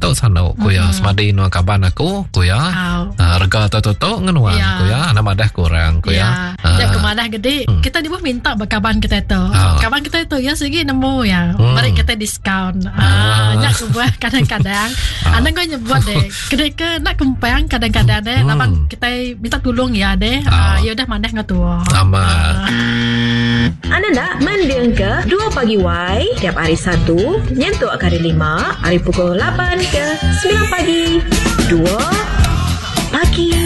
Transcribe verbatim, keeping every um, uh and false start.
tu sana kuya semadi no kaban aku kuya. Uh, rega tu-tu ngenuan Ya. kuya ana madah kurang kuya. Ya, uh, kemadah gede. Hmm. Kita ni pun minta berkaban kita tu. Uh. Kaban kita tu ya segi nemu ya. Hmm. Mari kita diskaun. Ah, uh, nak buat kadang-kadang. Uh. Anak kau nyebut deh. Kedai ke nak kempang kadang-kadang deh. Hmm. Lapan kita minta tolong ya deh. Uh. Uh, ya udah mandah ngatua. Sama. Uh. Anda nak mendeng ke dua pagi Y tiap hari Sabtu nyentuh hari lima hari pukul lapan ke sembilan pagi. Dua pagi.